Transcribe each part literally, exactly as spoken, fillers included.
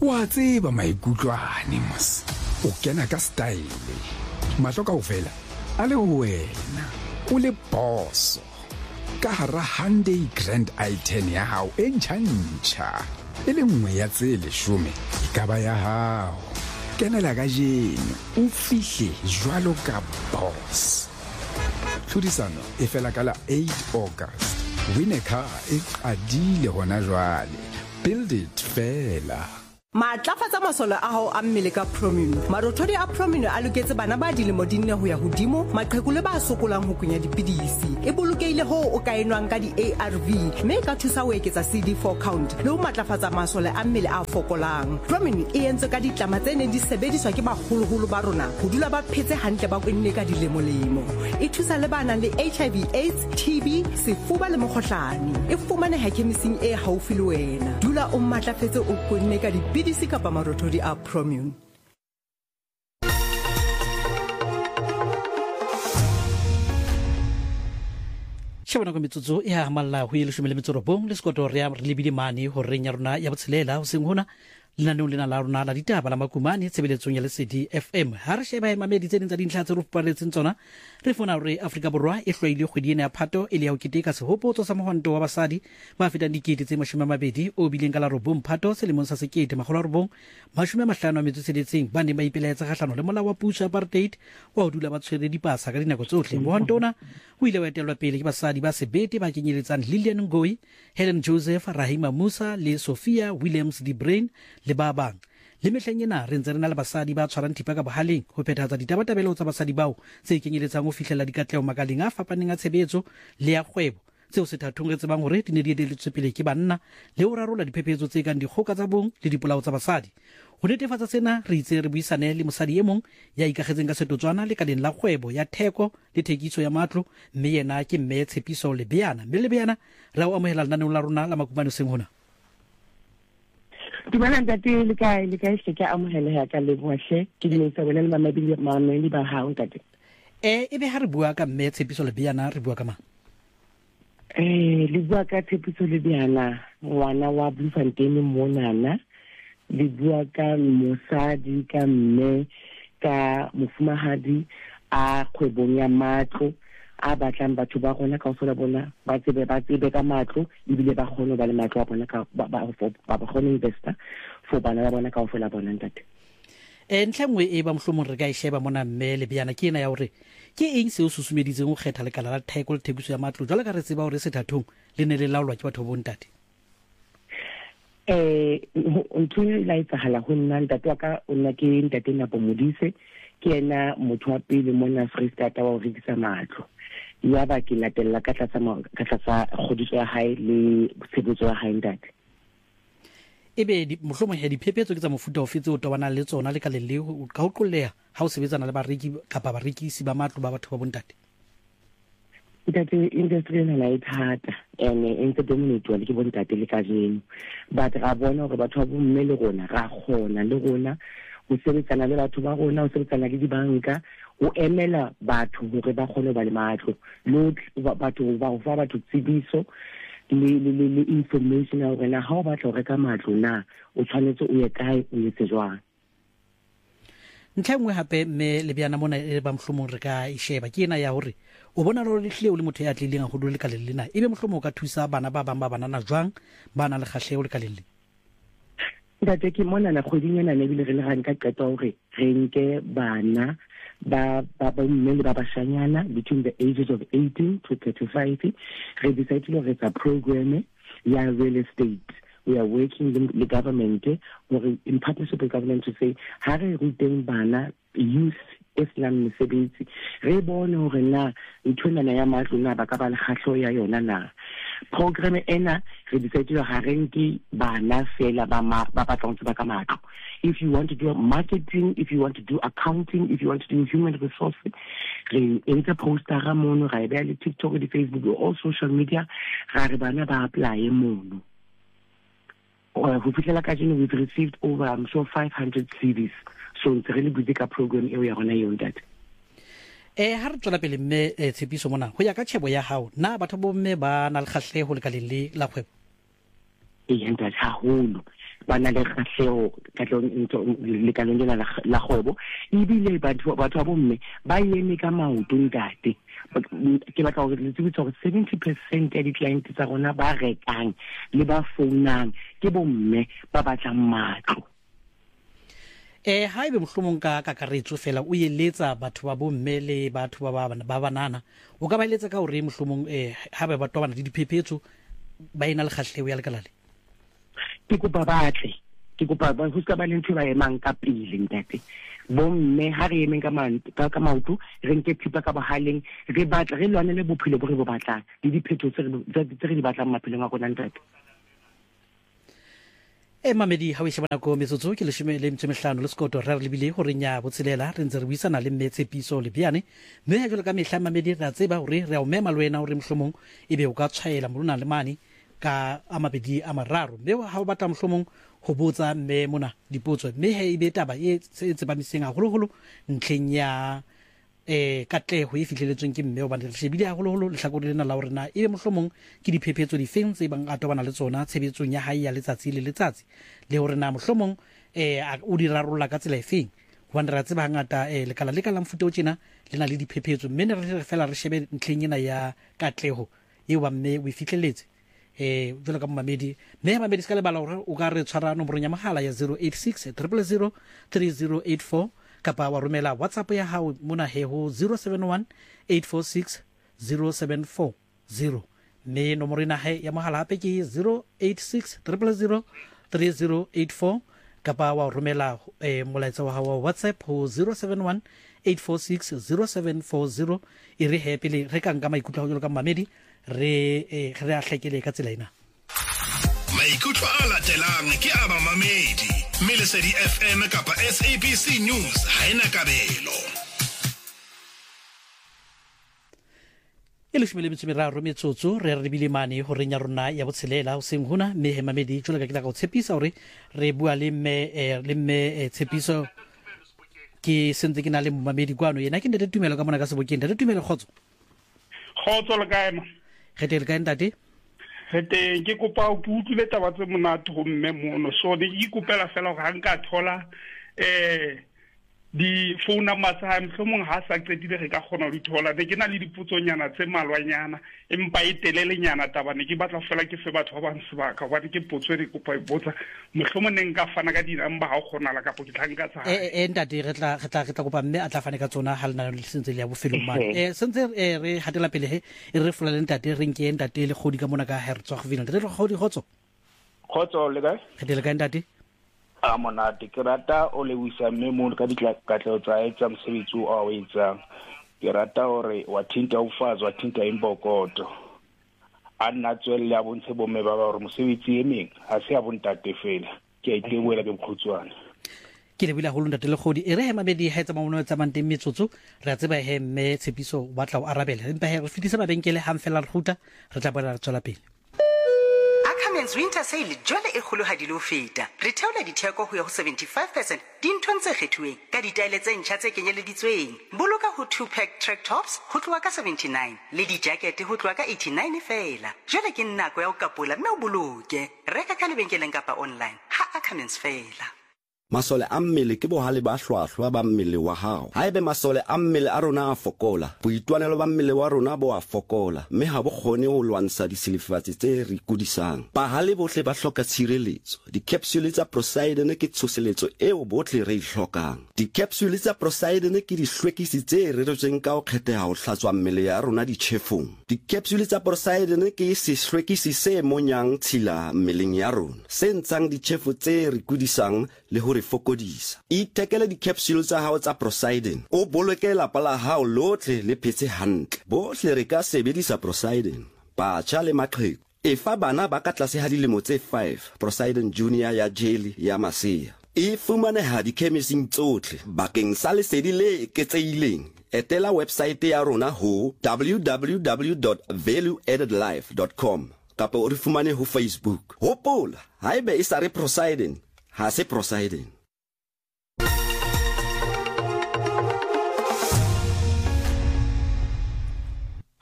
wa tseba maikutlwane mos o kena ka style matlo kaofela a le wena o le boss ka hara Hyundai Grand i ten ya hao e ntjha e le nngwe ya tse leshome e ka ba ya hao. Kenela kajeno o fihle jwalo ka boss. Tlhodisano e fela ka la eight August. Win a car e qadile hona jwale. Build it fela. Matlafatsa masole a hao a mmele ka Promune. Marothodi a Promune a loketse bana ba dilemo di nne ho ya hodimo, maqheku le ba sokolang ho kunya dipidisi. E bolokeile ho o ka enwang ka di A R V, mme ka thusa ho eketsa C D four count le ho matlafatsa masole a mmele a fokolang. Promune e entse ka ditlama tse neng di sebediswa ke baholoholo ba rona ho dula ba phetse hantle ba kwenne ka dilemo-lemo. E thusa le bana le H I V AIDS, T B, sefuba le mokgohlane. E fumaneha khemising e haufi le wena. Dula o matlafetse o kwenne ka dipidisi kapa marothodi a Promune. Shebana go metsotso e a malla ho ile shumele metsoro bong le skoto re re lebile mane ho renya rona ya botshelela ho seng hona lenanong lena la rona la ditaba la makumane tshebeletsong ya Lesedi F M. Ha re sheba emamedi tse ding tsa dintlha tse re fupalletseng tsona, re fona hore Afrika Borwa e hlwaile kgwedi ena ya Phato e le ya ho keteka sehopotso sa mohwanto wa basadi ba fetang dikete tse mashome a mabedi o bileng ka la robong Phato selemong sa sekete makgolo a robong mashome a mahlano a metso tsheletseng ba ne ba ipelaetsa kgahlano le molao wa puso ya apartheid wa ho dula ba tshwere dipasa ka dinako tsohle. Mohwanto ona o ile wa etellwa pele ke basadi ba sebete ba kenyeletsang Lilian Ngoyi, Helen Joseph, Rahima Musa le Sophia Williams de Bruin le ba bang. Le mehleng ena re ntse re na le basadi ba tshwarang thipa ka bohaleng ho phethahatsa ditabatabelo tsa basadi bao tse kenyeletsang ho fihlela dikatleho makaleng a fapaneng a tshebetso le ya kgwebo tseo sethathong re tsebang hore di ne di eteletswe pele ke banna le ho rarola diphephetso tse kang dikgoka tsa bong le dipolao tsa basadi. Ho netefatsa sena re itse re buisane le mosadi e mong ya ikagetseng ka setotswana le kaleng la kgwebo ya theko le thekiso ya matlo, mme yena ke mme Tshepiso Lebeana. Mme Lebeana re a amohela lenaneong la rona la makumane seng hona. Dumela ntate le kae le kae se ke amohela ya ka le bohle ke di ntse bona le mamabili mameli ba hao ntate. Eh ebe ha re bua ka mme Tshepiso Lebeana re bua ka mang? Eh le bua ka Tshepiso Lebeana ngwana wa Bloemfontein monana, le bua ka mosadi ka mme ka mofumahadi a kgwebong ya matlo a batlang batho ba rona ka ofela bona ba tsebe ba tsebe ka matlo ebile ba kgone ba le matlo a bona ka ba ba ba kgone investor for bana ba bona ka ofela bona ntate. Eh ntlhengwe e ba mohlomong re ka e sheba mona mme Lebeana ke ena ya hore ke eng se o susumeditseng ho kgetha lekala la theko le thekiso ya matlo jwale ka re tseba hore sethathong le ne le laolwa ke batho ba bontate. Eh ntho e la etsahala ho nna ntate wa ka o nna ke ntate Napo Modise ke ena motho wa pele mona Freestata wa ho rekisa matlo. Ya ba ke latella ka tlasa ka tlasa kgodiso ya hae le tshebetso ya hae ntate. Ebe mohlomong he diphephetso ke tsa mofuta o fetse o tobana le tsona le ka le le ka ho qolleha ha o sebetsana le bareki kapa barekisi ba matlo ba batho ba bontate. Ntate industry ena la ithata ene entse dominate wa le ke bontate le ka jeno, but ra bona hore batho ba bomme le rona ra kgona le rona o sebetsana le batho ba rona o sebetsana le dibanka o emela batho hore ba kgone ba le matlo lo batho ba fa batho tsibiso le le le information ya hore na ha o batla ho reka matlo na o tshwanetse o ye kae o etse jwang. Ntlhengwe hape mme Lebeana mona e ba mohlomong re ka e sheba ke ena ya hore o bona lo le hle o le motho ya tlileng a go le ka le lena ebe mohlomong o ka thusa bana ba bang ba banana jwang ba na le khahleo le ka le le. Ntate ke mona na kgoding ena ne bile re le ga nka qeta hore re nke bana ba ba ba mme ba bashanyana between the ages of eighteen to thirty-five re decide to get a program ya real estate. We are working with the government or in partnership with government to say how re ruteng bana youth Islam mesebetsi re bone hore na ntwana na ya matlo na ba ka ba le khahlo ya yona na. Program ena re decide to ha renki bana fela ba ba batlang go ka matlo. If you want to do marketing, if you want to do accounting, if you want to do human resources, re enter poster ga mono ga e ba le TikTok le Facebook all social media ga re bana ba apply mono. Or who feel like we've received over I'm sure five hundred C Vs. So it's a really big program area on that. Eh ha re tswela pele mme Tshepiso mona ho ya ka tshebo ya hao na batho bo mme ba na le khahlego le ka le la kgwebo. E yenta haholo ba na le kgahlego ka lekalong lena la kgwebo ebile batho batho ba bomme ba eme ka maoto ntate ke batla go le tsebisa gore seventy percent ya di-client tsa rona ba rekang le ba founang ke bomme ba batlang matlo. eh ha ebe mohlomong ka kakaretso fela o yeletsa batho ba bomme le batho ba ba banana o ka ba eletsa ka hore mohlomong eh ha ba batho ba bana le diphephetso ba ina le kgahlego ya lekalale. Ke kopa batle ke kopa ba ho ska ba le ntho ba emang ka pele ntate bomme ha re emeng ka mantlo ka maoto re nke thipa ka bohaleng re batla re lwane le bophelo bo re bo batlang le diphetho tse re di batlang maphelong a rona ntate. e mamedi ha o shebana go metsotso ke leshome le metse mehlano le skoto re re lebile hore nya botshelela re ntse re buisana le Metshepiso le Biane mme ha jole ka mehla mamedi ra tseba hore re a o mema le wena hore mohlomong ebe o ka tshwaela morona le mane ka a mabedi a mararo mme ha o batla mohlomong ho botsa mme mona dipotso mme ha ebe taba e tsetse ba miseng a holo holo ntleng ya eh katleho e fihleletsweng ke mme o bana le shebile a holo holo le hlakore lena la hore na ebe mohlomong ke diphephetso di feng tse bang a tobana le tsona tshebetsong ya hae ya letsatsi le letsatsi le hore na mohlomong eh o di rarolla ka tsela e feng hobane ra tseba hangata eh lekala le ka la mfuto o tjena le na le diphephetso mme re fela re shebe ntleng ena ya katleho eo ba mme o fihleletse eh jwalo ka mmamedi mme mmamedi ska le bala hore o ka re tshwara nomoro ya mahala ya zero eight six zero zero zero three zero eight four kapa wa romela WhatsApp ya hao mona he ho zero seven one eight four six zero seven four zero mme nomoro ena he ya mahala hape ke zero eight six zero zero zero three zero eight four kapa wa romela eh molaetsa wa hao wa WhatsApp ho zero seven one eight four six zero seven four zero e re he pele re ka nka maikutlo go ka mmamedi re eh re a hlekele ka tsela ena maikutlo a latelang ke a ba mamedi Melesedi F M kapa S A B C News ha ena kabelo e le shimele metse meraro metsotso re re bile mane ho renya rona ya botshelela o seng hona mme he mamedi tsholo ka ke la go tshepisa hore re bua le mme le mme Tshepiso ke sentse ke na le mamedi kwano yena ke ndete tumelo ka mona ka sebokeng ndete tumelo khotso khotso le kae ma khete le kae ntate Hete ke kopa o putlile taba tse monate go mme mono so di ikopela fela go hanka thola eh di phone number tsa mhlomong ha sa qetile re ka khona di thola ne ke na le diputsonyana tse malwanyana empa e telele nyana taba ne ke batla fela ke fe batho ba bang sebaka ba ke potso re kopa e botsa mhlomong ne nka fana ka di number ha o khona la ka go ditlanka tsa eh eh ntate re tla re tla re tla kopa mme a tla fane ka tsona ha lena le sentse le ya bofelo mane eh sentse re hatela pele he e re fola le ntate re nke ntate le godi ka mona ka Hertsog Villa re re godi khotso khotso le kae khete le kae ntate a monate ke rata o le wisa mme mo ka ditlatlho tsa etsa mosebetsi o a o etsang ke rata hore wa thinta o fatswa thinta imbokoto a nna tswelle ya bontshe bomme ba ba hore mosebetsi e meng ha se ya bontate fela ke a iteboela ke mokhutswana ke le bila go ntate le godi e re he mabedi ha etsa maono tsa manteng metsotso re a tseba he mme Tshepiso wa tla o arabela empa he re fitisa mabenkele ha mfela re khuta re tla bona re tswela pele Ackermans winter sale jwale e kgolohadi le ho feta re theola ditheko ho ya ho seventy-five percent dinthong tse kgethuweng ka ditaele tse ntjha tse kenyeleditsweng boloka ho two pack track tops ho tloha ka seventy-nine le di-jacket ho tloha ka eighty-nine fela jwale ke nako ya ho kapola mme o boloke reka ka lebenkeleng kapa online ha Ackermans fela Masole a mmele ke bohale ba hlwahlwa ba mmele wa hao. Haebe masole a mmele a rona a fokola, boitwanelo ba mmele wa rona bo a fokola, mme ha bo kgone ho lwantsha disilifatsi tse re kudisang. Bahale bohle ba hloka tshireletso. Di-capsule tsa Poseidon ke tshoseletso eo bohle re hlokang. Di-capsule tsa Poseidon ke dihlwekisi tse reretsweng ka ho kgetheha ho hlatswa mmele ya rona ditjhefong. Di-capsule tsa Poseidon ke sehlwekisi se monyang tshila mmeleng ya rona, se ntshang ditjhefo tse re kudisang le ho fokodisa. Itekele di-capsule tsa hao tsa Poseidon. O boloke lapa la hao lotle le phetse hantle. Bohle re ka sebedisa Poseidon. Batjha le maqheku. Efa bana ba ka tlase ha dilemo tse five. Poseidon Junior ya jelly ya masea. E fumaneha di-chemistry tsohle bakeng sa lesedi le eketsehileng. Etela website ya rona ho w w w dot value added life dot com kapa o re fumane ho Facebook. Hopola, haebe e sa re Poseidon, ha se Poseidon.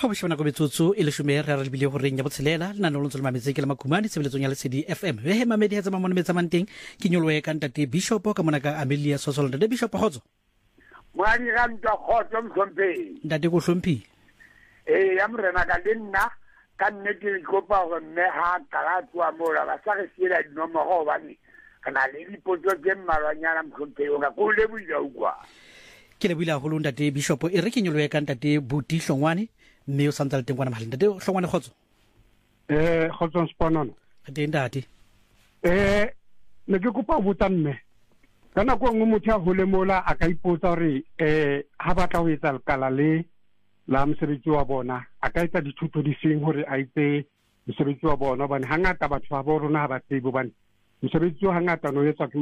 go boshwana go metsotso e le shume re re lebile gore ya botshelela lena no lontse le mametse ke le makhumane sebeletsong ya Lesedi F M he he mamedi hetsa mamone metsa manteng ke nyoloe ka ntate Bishop ka mona ka Amelia Sosolo ntate Bishop khotso Mwani ga ntwa khotso mhlompe ntate go hlomphi eh ya mrena ka lenna ka nnete go pa go nne ha kalatwa mola ba sa re sira dinomoro bane kana le dipotso tse mmalwanyana mhlompe o ka go le buile ukwa ke le buile go ntate Bishop e re ke nyoloe ka ntate Buti Hlongwane mme o santsa le teng kwana mahaleng ntate Hlongwane khotso eh khotso sponono ke ntate eh ne ke kopa botsa mme kana go ngwe motho a hole mola a ka ipotsa hore eh ha batla ho etsa lekala le la mosebetsi wa bona a ka etsa dithuto di seng hore a itse mosebetsi wa bona bane hangata batho ba bo rona ha ba tsebe bane mosebetsi wa hangata no etsa